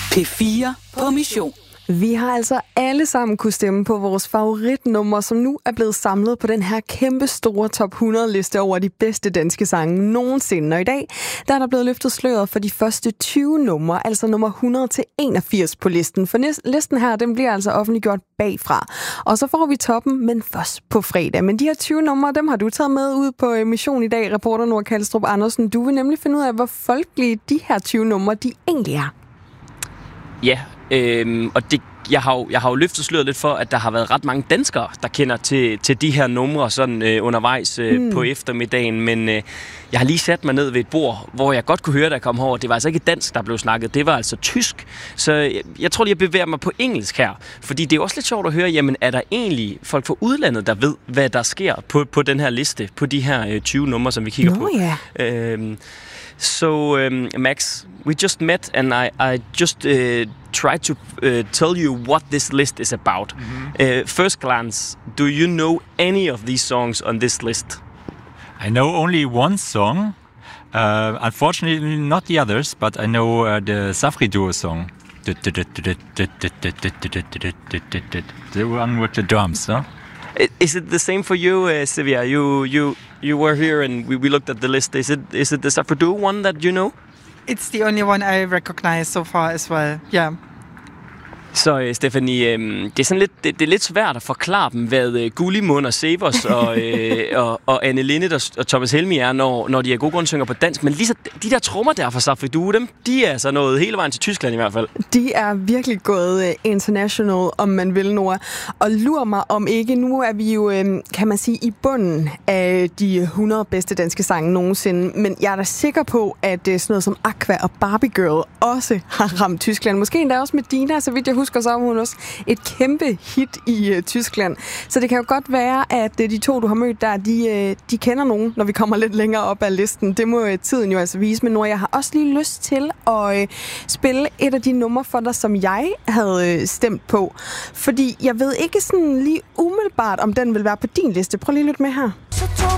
P4 på mission. Vi har altså alle sammen kunne stemme på vores favoritnummer, som nu er blevet samlet på den her kæmpe store top 100-liste over de bedste danske sange nogensinde. Og i dag der er der blevet løftet sløret for de første 20 numre, altså nummer 100 til 81 på listen. For listen her, den bliver altså offentliggjort bagfra. Og så får vi toppen, men først på fredag. Men de her 20 numre, dem har du taget med ud på Mission i dag, reporter Nora Kalstrup Andersen. Du vil nemlig finde ud af, hvor folkelige de her 20 numre, de egentlig er. Ja, og jeg har jo løftet sløret lidt for, at der har været ret mange danskere, der kender til de her numre sådan undervejs på eftermiddagen. Men jeg har lige sat mig ned ved et bord, hvor jeg godt kunne høre, da jeg kom herover. Det var altså ikke dansk, der blev snakket. Det var altså tysk. Så jeg tror lige, jeg bevæger mig på engelsk her. Fordi det er også lidt sjovt at høre, jamen er der egentlig folk fra udlandet, der ved, hvad der sker på den her liste? På de her 20 numre, som vi kigger på. Yeah. So, Max, we just met, and I just tried to tell you what this list is about. Mm-hmm. First glance, do you know any of these songs on this list? I know only one song. Unfortunately, not the others, but I know the Safri Duo song. The one with the drums, huh? Is it the same for you, Sivia? You were here and we looked at the list. Is it the Safri Duo one that you know? It's the only one I recognize so far as well. Yeah. Så Stephanie, det er sådan lidt, det er lidt svært at forklare dem, hvad Gullimund og Severs og Anne Linnet og Thomas Helmi er, når de af god grund synger på dansk. Men lige så, de der trommer der fra Safri Duo, de er altså nået hele vejen til Tyskland i hvert fald. De er virkelig gået international, om man vil, Nora. Og lur mig om ikke, nu er vi jo, kan man sige, i bunden af de 100 bedste danske sange nogensinde. Men jeg er da sikker på, at sådan noget som Aqua og Barbie Girl også har ramt Tyskland. Måske endda også med Dina, så vidt jeg husker, så er hun også et kæmpe hit i Tyskland. Så det kan jo godt være, at de to, du har mødt der, de kender nogen, når vi kommer lidt længere op ad listen. Det må tiden jo altså vise. Men nu jeg har også lige lyst til at spille et af de numre for dig, som jeg havde stemt på. Fordi jeg ved ikke sådan lige umiddelbart, om den vil være på din liste. Prøv lige at lytte med her. Så tog